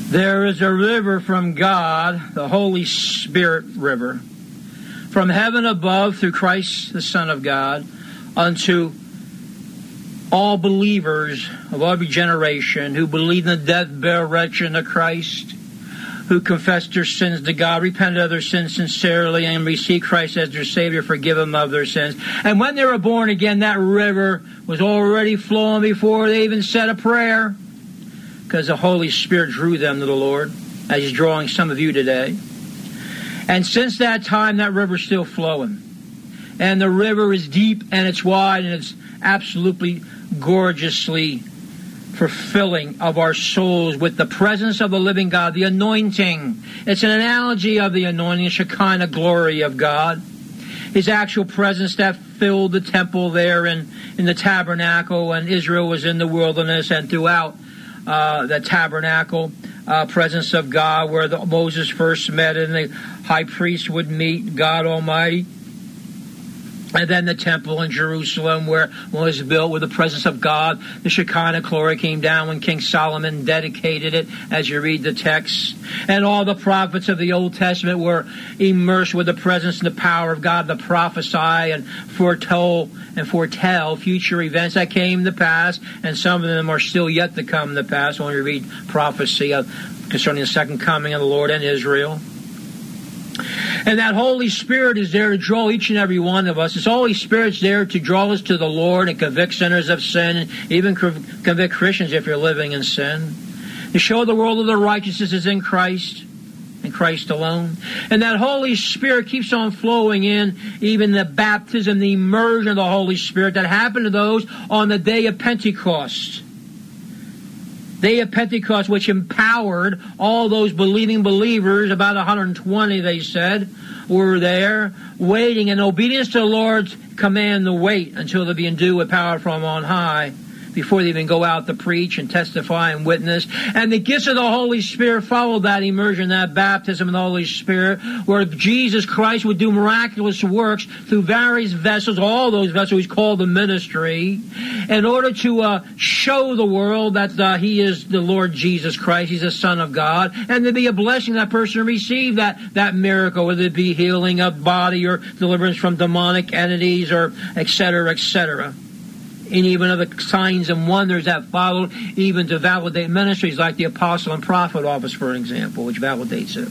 There is a river from God, the Holy Spirit river, from heaven above through Christ, the Son of God, unto all believers of every generation who believe in the death, burial, resurrection of Christ, who confess their sins to God, repent of their sins sincerely, and receive Christ as their Savior, forgive them of their sins. And when they were born again, that river was already flowing before they even said a prayer, because the Holy Spirit drew them to the Lord, as He's drawing some of you today. And since that time, that river's still flowing. And the river is deep and it's wide and it's absolutely gorgeously fulfilling of our souls with the presence of the living God, the anointing. It's an analogy of the anointing, the Shekinah glory of God. His actual presence that filled the temple there in the tabernacle when Israel was in the wilderness, and throughout the tabernacle, presence of God, where Moses first met and the high priest would meet God Almighty. And then the temple in Jerusalem, where was built with the presence of God. The Shekinah glory came down when King Solomon dedicated it, as you read the text. And all the prophets of the Old Testament were immersed with the presence and the power of God to prophesy and foretell future events that came to pass. And some of them are still yet to come to pass when we read prophecy concerning the second coming of the Lord and Israel. And that Holy Spirit is there to draw each and every one of us. This Holy Spirit's there to draw us to the Lord and convict sinners of sin, and even convict Christians if you're living in sin. To show the world that the righteousness is in Christ, and Christ alone. And that Holy Spirit keeps on flowing in, even the baptism, the immersion of the Holy Spirit that happened to those on the day of Pentecost. Day of Pentecost, which empowered all those believing believers, about 120 they said, were there, waiting in obedience to the Lord's command to wait until they be endued with power from on high, before they even go out to preach and testify and witness. And the gifts of the Holy Spirit followed that immersion, that baptism of the Holy Spirit, where Jesus Christ would do miraculous works through various vessels, all those vessels He's called the ministry, in order to show the world that He is the Lord Jesus Christ, He's the Son of God, and to be a blessing that person receive that miracle, whether it be healing of body or deliverance from demonic entities, or etc., etc. And even other signs and wonders that followed, even to validate ministries like the apostle and prophet office, for example, which validates it.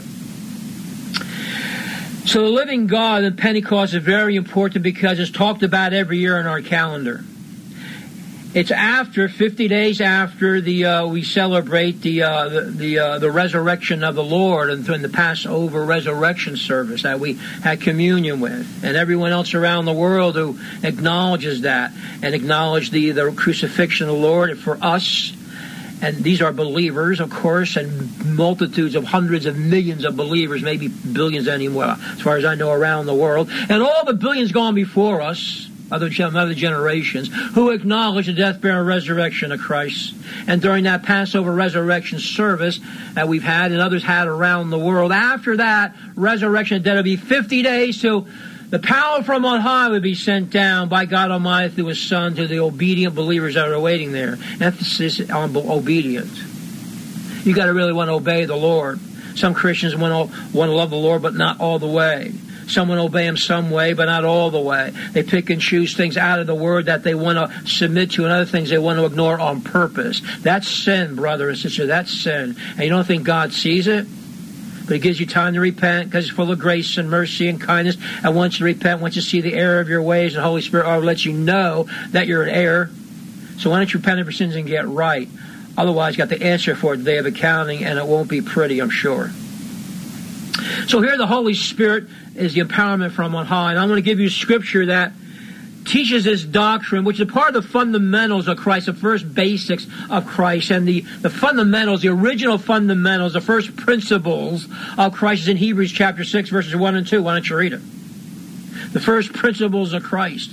So the living God in Pentecost is very important because it's talked about every year in our calendar. It's after 50 days after we celebrate the resurrection of the Lord, and in the Passover resurrection service that we had communion with, and everyone else around the world who acknowledges that and acknowledge the crucifixion of the Lord for us. And these are believers, of course, and multitudes of hundreds of millions of believers, maybe billions anymore, as far as I know, around the world, and all the billions gone before us. Other generations who acknowledge the death, burial, and resurrection of Christ. And during that Passover resurrection service that we've had and others had around the world, after that resurrection, there will be 50 days till the power from on high would be sent down by God Almighty through His Son to the obedient believers that are waiting there. Emphasis on obedient. You got to really want to obey the Lord. Some Christians want to love the Lord, but not all the way. Some will obey Him some way, but not all the way. They pick and choose things out of the Word that they want to submit to, and other things they want to ignore on purpose. That's sin, brother and sister. That's sin. And you don't think God sees it? But He gives you time to repent because He's full of grace and mercy and kindness. And once you repent, once you see the error of your ways, the Holy Spirit will let you know that you're in error. So why don't you repent of your sins and get right? Otherwise, you got the answer for it, the day of accounting, and it won't be pretty, I'm sure. So here the Holy Spirit is the empowerment from on high. And I'm going to give you scripture that teaches this doctrine, which is part of the fundamentals of Christ, the first basics of Christ, and the fundamentals, the original fundamentals, the first principles of Christ is in Hebrews chapter 6, verses 1 and 2. Why don't you read it? The first principles of Christ.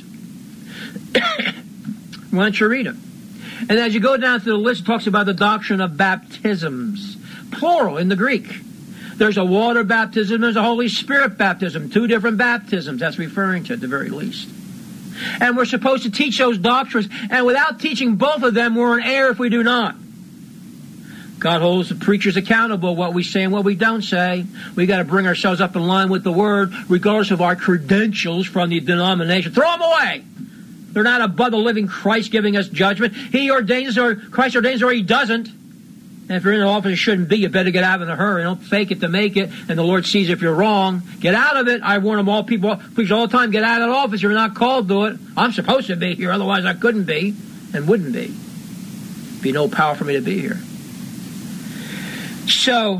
Why don't you read it? And as you go down through the list, it talks about the doctrine of baptisms, plural in the Greek. There's a water baptism, there's a Holy Spirit baptism, two different baptisms that's referring to at the very least. And we're supposed to teach those doctrines, and without teaching both of them, we're in error if we do not. God holds the preachers accountable, what we say and what we don't say. We got to bring ourselves up in line with the Word, regardless of our credentials from the denomination. Throw them away. They're not above the living Christ giving us judgment. He ordains, or Christ ordains, or He doesn't. And if you're in an office you shouldn't be, you better get out in a hurry. Don't fake it to make it, and the Lord sees if you're wrong. Get out of it. I warn them all, people preach all the time, get out of that office. You're not called to it. I'm supposed to be here, otherwise I couldn't be and wouldn't be. Be no power for me to be here. So,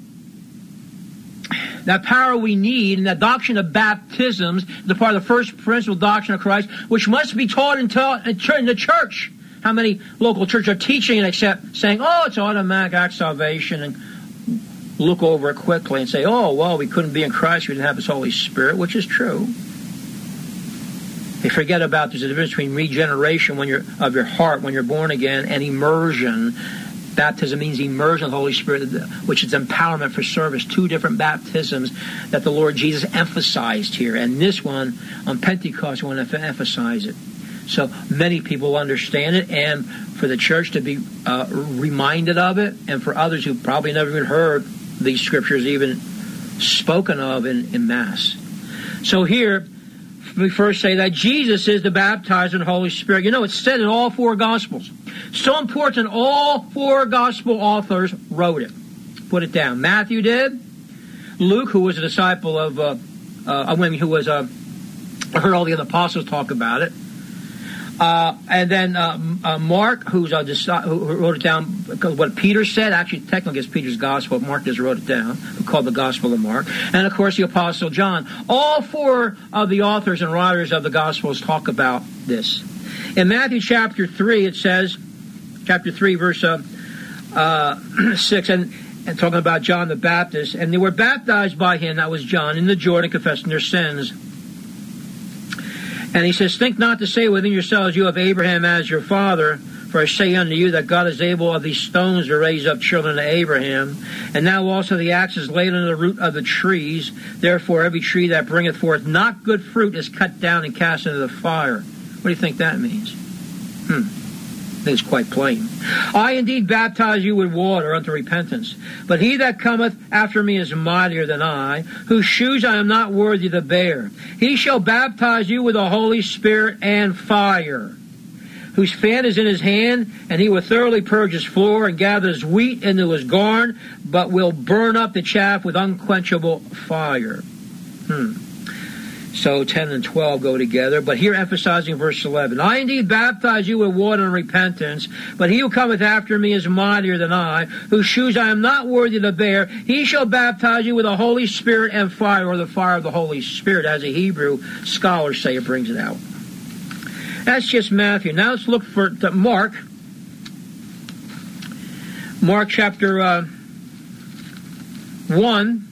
that power we need, and that doctrine of baptisms, the part of the first principle doctrine of Christ, which must be taught in the church. How many local churches are teaching it except saying, oh, it's automatic act salvation, and look over it quickly and say, oh, well, we couldn't be in Christ, we didn't have His Holy Spirit, which is true. They forget about there's a difference between regeneration of your heart when you're born again and immersion. Baptism means immersion of the Holy Spirit, which is empowerment for service. Two different baptisms that the Lord Jesus emphasized here. And this one, on Pentecost, I want to emphasize it. So many people understand it, and for the church to be reminded of it, and for others who probably never even heard these scriptures even spoken of in Mass. So here, we first say that Jesus is the baptizer in the Holy Spirit. You know, it's said in all four Gospels. So important, all four Gospel authors wrote it. Put it down. Matthew did. Luke, who was a disciple of, I heard all the other apostles talk about it. And then Mark, who wrote it down because what Peter said. Actually, technically it's Peter's gospel. Mark just wrote it down. We call it the Gospel of Mark. And of course the Apostle John. All four of the authors and writers of the Gospels talk about this. In Matthew chapter 3, it says, chapter 3, verse 6, and talking about John the Baptist, and they were baptized by him, that was John, in the Jordan, confessing their sins. And he says, think not to say within yourselves, you have Abraham as your father, for I say unto you that God is able of these stones to raise up children to Abraham. And now also the axe is laid under the root of the trees. Therefore every tree that bringeth forth not good fruit is cut down and cast into the fire. What do you think that means? I think it's quite plain. I indeed baptize you with water unto repentance. But he that cometh after me is mightier than I, whose shoes I am not worthy to bear. He shall baptize you with the Holy Spirit and fire, whose fan is in his hand, and he will thoroughly purge his floor and gather his wheat into his garn, but will burn up the chaff with unquenchable fire. So 10 and 12 go together. But here emphasizing verse 11. I indeed baptize you with water and repentance, but he who cometh after me is mightier than I, whose shoes I am not worthy to bear. He shall baptize you with the Holy Spirit and fire, or the fire of the Holy Spirit, as the Hebrew scholars say it brings it out. That's just Matthew. Now let's look for Mark. Mark chapter 1.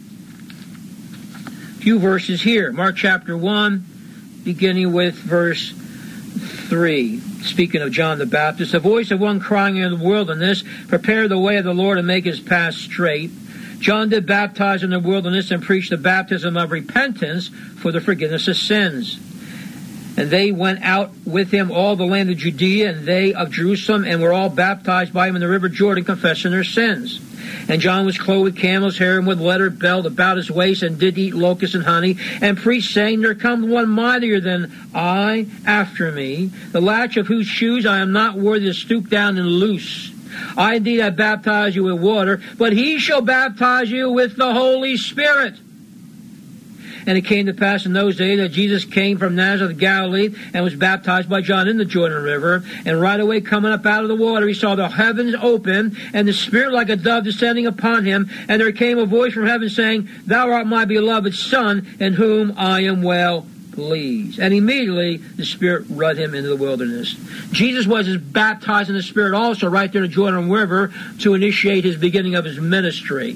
Few verses here. Mark chapter 1, beginning with verse 3. Speaking of John the Baptist, the voice of one crying in the wilderness, prepare the way of the Lord and make his path straight. John did baptize in the wilderness and preach the baptism of repentance for the forgiveness of sins. And they went out with him all the land of Judea, and they of Jerusalem, and were all baptized by him in the river Jordan, confessing their sins. And John was clothed with camel's hair and with leather belt about his waist, and did eat locusts and honey, and preached, saying, there comes one mightier than I after me, the latch of whose shoes I am not worthy to stoop down and loose. I indeed have baptized you with water, but he shall baptize you with the Holy Spirit. And it came to pass in those days that Jesus came from Nazareth of Galilee and was baptized by John in the Jordan River. And right away coming up out of the water, he saw the heavens open and the Spirit like a dove descending upon him. And there came a voice from heaven saying, thou art my beloved Son, in whom I am well pleased. And immediately the Spirit led him into the wilderness. Jesus was baptized in the Spirit also right there in the Jordan River to initiate his beginning of his ministry.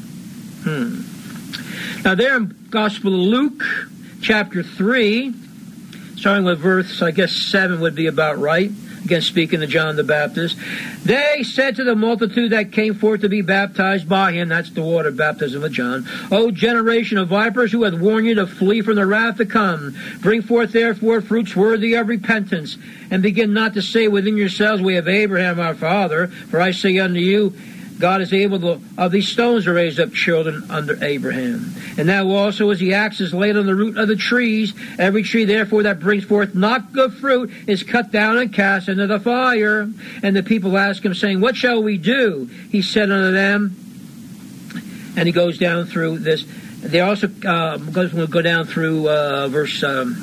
Now there in Gospel of Luke, chapter 3, starting with verse, I guess 7 would be about right. Again, speaking to John the Baptist. They said to the multitude that came forth to be baptized by him, that's the water baptism of John, O generation of vipers, who hath warned you to flee from the wrath to come? Bring forth therefore fruits worthy of repentance, and begin not to say within yourselves, we have Abraham our father. For I say unto you, God is able of these stones to raise up children under Abraham. And now also as the axe is laid on the root of the trees, every tree therefore that brings forth not good fruit is cut down and cast into the fire. And the people ask him, saying, what shall we do? He said unto them, and he goes down through this. They also we'll go down through verse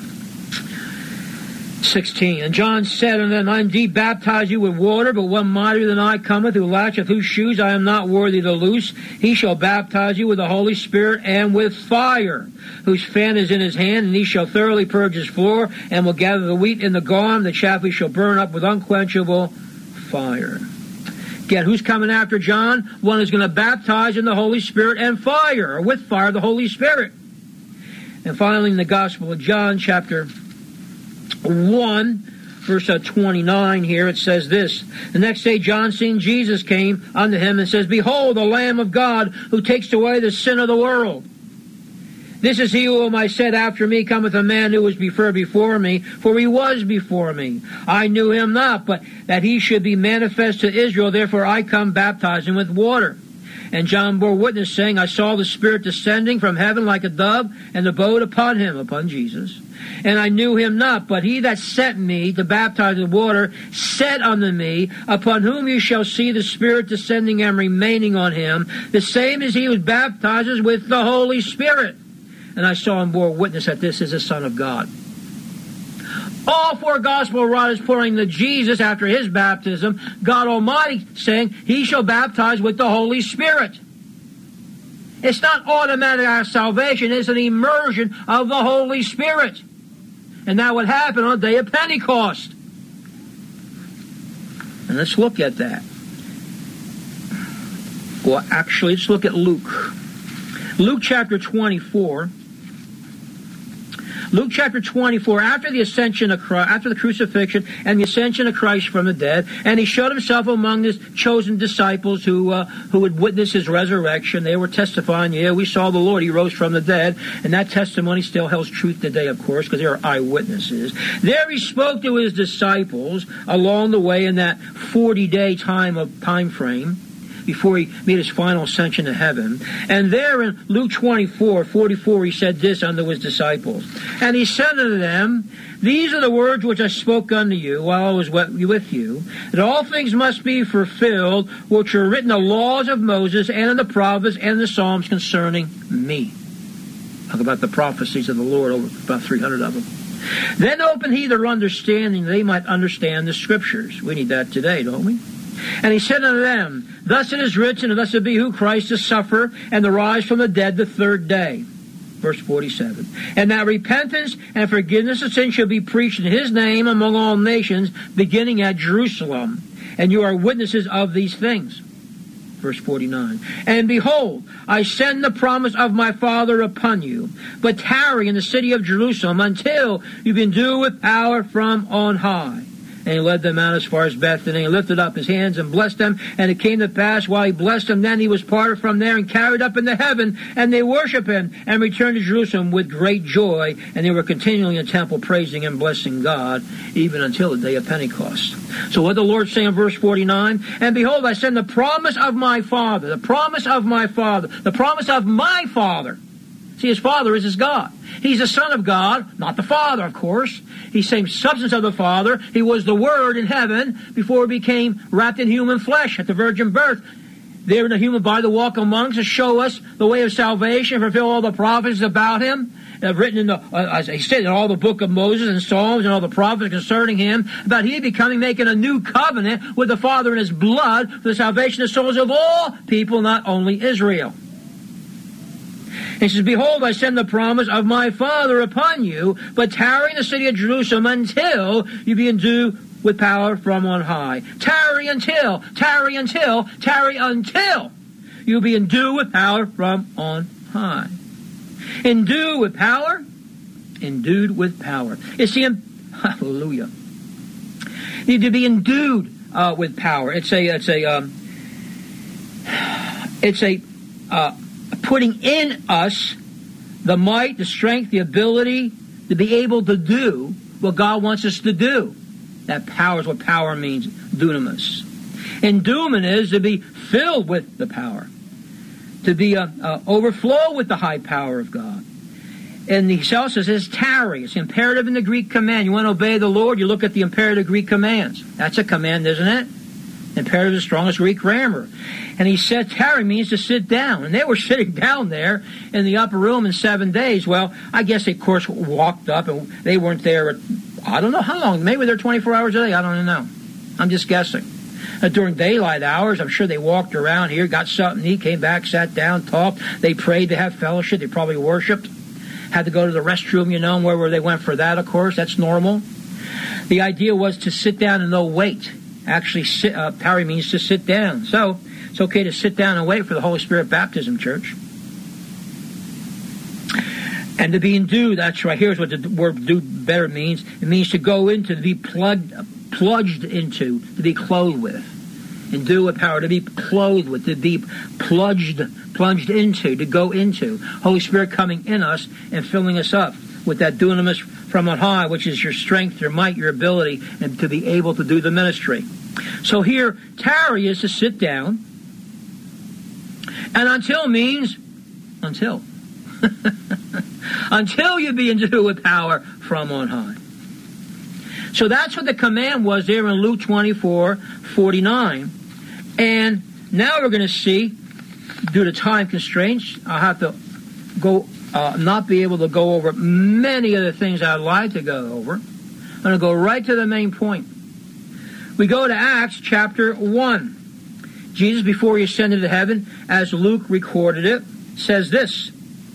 16. And John said unto them, I indeed baptize you with water, but one mightier than I cometh, who latcheth whose shoes I am not worthy to loose. He shall baptize you with the Holy Spirit and with fire, whose fan is in his hand, and he shall thoroughly purge his floor, and will gather the wheat in the garn, the chaff he shall burn up with unquenchable fire. Again, who's coming after John? One who's going to baptize in the Holy Spirit and fire, or with fire, the Holy Spirit. And finally, in the Gospel of John, chapter 1, verse 29 here, it says this. The next day John, seeing Jesus, came unto him and says, behold, the Lamb of God, who takes away the sin of the world. This is he whom I said, after me cometh a man who was before me, for he was before me. I knew him not, but that he should be manifest to Israel, therefore I come baptizing with water. And John bore witness, saying, I saw the Spirit descending from heaven like a dove, and abode upon him, upon Jesus. And I knew him not, but he that sent me to baptize with water said unto me, upon whom you shall see the Spirit descending and remaining on him, the same as he who baptizes with the Holy Spirit. And I saw and bore witness that this is the Son of God. All four gospel writers pointing to Jesus after his baptism, God Almighty saying, he shall baptize with the Holy Spirit. It's not automatic our salvation, it's an immersion of the Holy Spirit. And that would happen on the day of Pentecost. And let's look at that. Well, actually, let's look at Luke. Luke chapter 24. Luke chapter 24, after the ascension of Christ, after the crucifixion and the ascension of Christ from the dead, and he showed himself among his chosen disciples who would witness his resurrection. They were testifying, yeah, we saw the Lord, he rose from the dead, and that testimony still holds truth today, of course, because they are eyewitnesses. There he spoke to his disciples along the way in that 40-day time frame, before he made his final ascension to heaven. And there in Luke 24:44, he said this unto his disciples. And he said unto them, these are the words which I spoke unto you while I was with you, that all things must be fulfilled, which are written in the laws of Moses and in the prophets and the Psalms concerning me. Talk about the prophecies of the Lord, over about 300 of them. Then opened he their understanding, that they might understand the Scriptures. We need that today, don't we? And he said unto them, thus it is written, and thus it behooved Christ to suffer and to rise from the dead the third day. Verse 47. And that repentance and forgiveness of sin shall be preached in his name among all nations, beginning at Jerusalem. And you are witnesses of these things. Verse 49. And behold, I send the promise of my Father upon you, but tarry in the city of Jerusalem until you be endued with power from on high. And he led them out as far as Bethany, and lifted up his hands and blessed them. And it came to pass, while he blessed them, then he was parted from there and carried up into heaven. And they worshiped him and returned to Jerusalem with great joy. And they were continually in the temple praising and blessing God, even until the day of Pentecost. So what the Lord say in verse 49? And behold, I send the promise of my Father, the promise of my Father, the promise of my Father. See, his Father is his God. He's the Son of God, not the Father, of course. He's the same substance of the Father. He was the Word in heaven before he became wrapped in human flesh at the virgin birth. There in the human body to walk among us, to show us the way of salvation, fulfill all the prophecies about him, written in as he said, in all the book of Moses and Psalms and all the prophets concerning him, about he making a new covenant with the Father in his blood for the salvation of souls of all people, not only Israel. He says, behold, I send the promise of my Father upon you, but tarry in the city of Jerusalem until you be endued with power from on high. Tarry until you be endued with power from on high. Endued with power. Endued with power. You see, hallelujah. You need to be endued with power. It's a putting in us the might, the strength, the ability to be able to do what God wants us to do. That power is what power means, dunamis. Endowment is to be filled with the power, to be overflow with the high power of God. And he also says tarry. It's imperative in the Greek command. You want to obey the Lord, you look at the imperative Greek commands. That's a command, isn't it? Imperative is the strongest Greek grammar. And he said tarry means to sit down. And they were sitting down there in the upper room in 7 days. Well, I guess they, of course, walked up, and they weren't there, I don't know how long. Maybe they're 24 hours a day. I don't know. I'm just guessing. During daylight hours, I'm sure they walked around here, got something to eat, came back, sat down, talked. They prayed, they had fellowship, they probably worshiped. Had to go to the restroom, where they went for that, of course. That's normal. The idea was to sit down and no wait. Actually, tarry means to sit down. So, it's okay to sit down and wait for the Holy Spirit baptism, church. And to be endued, that's right. Here's what the word do better means. It means to go into, to be plunged into, to be clothed with. Endue with power, to be clothed with, to be plunged into, to go into. Holy Spirit coming in us and filling us up with that dunamis from on high, which is your strength, your might, your ability, and to be able to do the ministry. So here, tarry is to sit down, and until means until. Until you be endued with power from on high. So that's what the command was there in Luke 24:49. And now we're going to see, due to time constraints, I'll have to go, not be able to go over many of the things I'd like to go over. I'm going to go right to the main point. We go to Acts chapter 1. Jesus, before he ascended to heaven, as Luke recorded it, says this: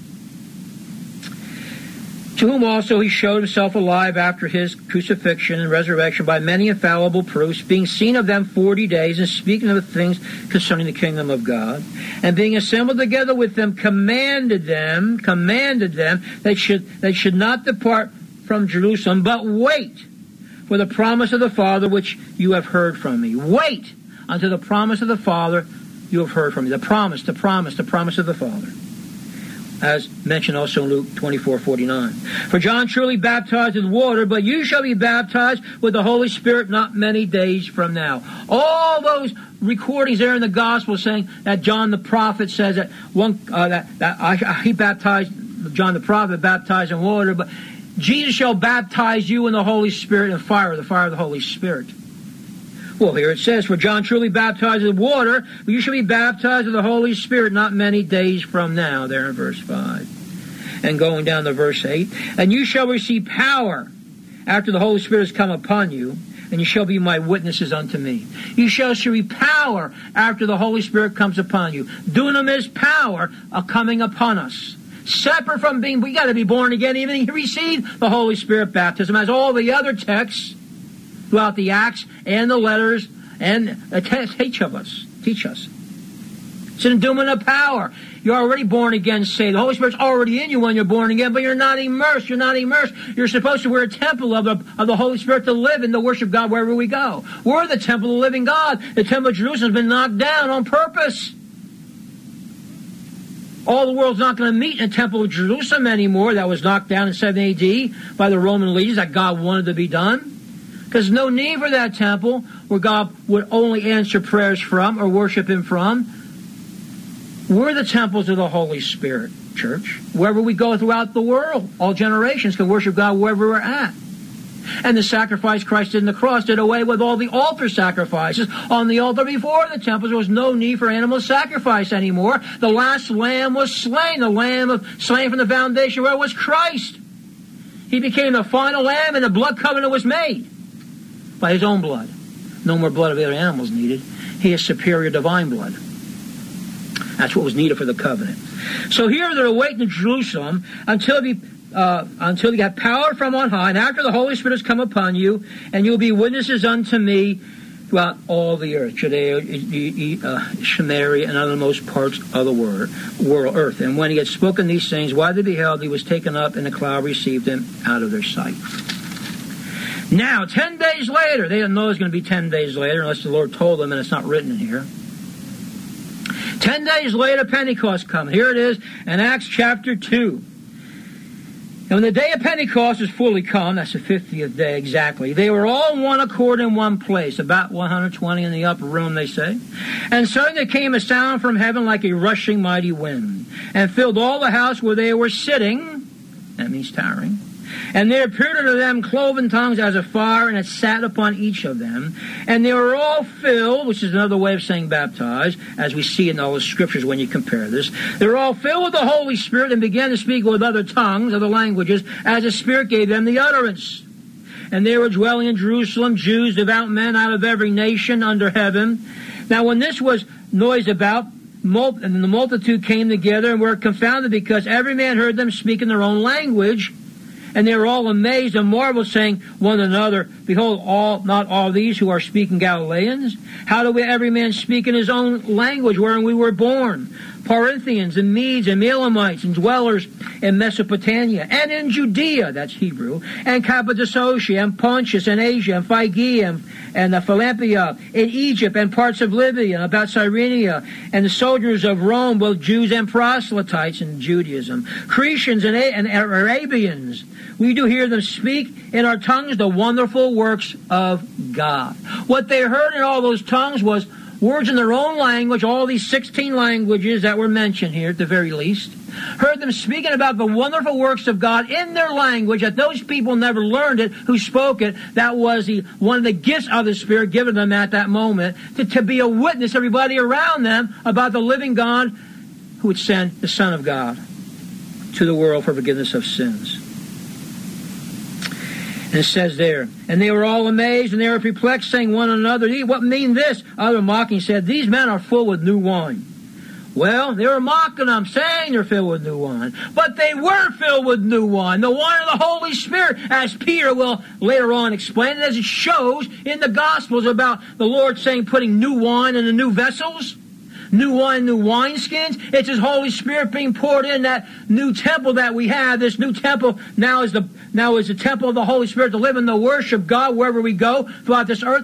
to whom also he showed himself alive after his crucifixion and resurrection by many infallible proofs, being seen of them 40 days, and speaking of the things concerning the kingdom of God. And being assembled together with them, commanded them they should not depart from Jerusalem, but wait for the promise of the Father which you have heard from me. Wait unto the promise of the Father you have heard from me. The promise of the Father. As mentioned also in Luke 24:49. For John truly baptized with water, but you shall be baptized with the Holy Spirit not many days from now. All those recordings there in the Gospel saying that John the prophet says that he baptized, John the prophet baptized in water, but Jesus shall baptize you in the Holy Spirit and fire, the fire of the Holy Spirit. Well, here it says, for John truly baptized with water, but you shall be baptized with the Holy Spirit not many days from now, there in verse 5. And going down to verse 8, and you shall receive power after the Holy Spirit has come upon you, and you shall be my witnesses unto me. You shall receive power after the Holy Spirit comes upon you. Dunamis, power, coming upon us. Separate from being, we got to be born again, even to receive the Holy Spirit baptism, as all the other texts throughout the Acts and the letters and teach us. It's an endowment of power. You're already born again, saved. The Holy Spirit's already in you when you're born again, but you're not immersed. You're supposed to wear a temple of the Holy Spirit to live and to worship God wherever we go. We're the temple of the living God. The temple of Jerusalem has been knocked down on purpose. All the world's not going to meet in the temple of Jerusalem anymore. That was knocked down in 7 A.D. by the Roman legions that God wanted to be done. Because no need for that temple where God would only answer prayers from or worship Him from. We're the temples of the Holy Spirit, church. Wherever we go throughout the world, all generations can worship God wherever we're at. And the sacrifice Christ did on the cross did away with all the altar sacrifices. On the altar before the temple, there was no need for animal sacrifice anymore. The last lamb was slain. The lamb slain from the foundation where it was Christ. He became the final lamb, and the blood covenant was made by His own blood. No more blood of other animals needed. He has superior divine blood. That's what was needed for the covenant. So here they're waiting in Jerusalem until you got power from on high, and after the Holy Spirit has come upon you, and you'll be witnesses unto me throughout all the earth, Judea, Samaria, and othermost parts of the world, earth. And when he had spoken these things, while they beheld, he was taken up, and the cloud received him out of their sight. Now, 10 days later, they didn't know it was going to be 10 days later unless the Lord told them, and it's not written in here. 10 days later, Pentecost comes. Here it is in Acts chapter 2. And when the day of Pentecost is fully come, that's the 50th day exactly, they were all in one accord in one place, about 120 in the upper room, they say. And suddenly there came a sound from heaven like a rushing mighty wind, and filled all the house where they were sitting. That means tarrying. And there appeared unto them cloven tongues as of fire, and it sat upon each of them. And they were all filled, which is another way of saying baptized, as we see in all the scriptures when you compare this. They were all filled with the Holy Spirit and began to speak with other tongues, other languages, as the Spirit gave them the utterance. And they were dwelling in Jerusalem, Jews, devout men out of every nation under heaven. Now when this was noised about, and the multitude came together and were confounded, because every man heard them speak in their own language. And they were all amazed and marveled, saying one to another, Behold, not all these who are speaking Galileans? How do every man speak in his own language wherein we were born? Parthians and Medes and Elamites and dwellers in Mesopotamia and in Judea, that's Hebrew, and Cappadocia and Pontus and Asia and Phrygia and Philippia, in Egypt and parts of Libya and about Cyrene, and the soldiers of Rome, both Jews and proselytes in Judaism, Cretians and Arabians. We do hear them speak in our tongues the wonderful works of God. What they heard in all those tongues was words in their own language, all these 16 languages that were mentioned here at the very least. Heard them speaking about the wonderful works of God in their language, that those people never learned it, who spoke it. That was one of the gifts of the Spirit given them at that moment, to be a witness, everybody around them, about the living God who would send the Son of God to the world for forgiveness of sins. And it says there, and they were all amazed, and they were perplexed, saying one another, What mean this? Other mocking said, These men are full with new wine. Well, they were mocking them, saying they're filled with new wine. But they were filled with new wine, the wine of the Holy Spirit, as Peter will later on explain, and as it shows in the Gospels about the Lord saying putting new wine in the new vessels. New wine, new wineskins. It's His Holy Spirit being poured in that new temple that we have. This new temple now is the temple of the Holy Spirit to live in the worship God wherever we go throughout this earth.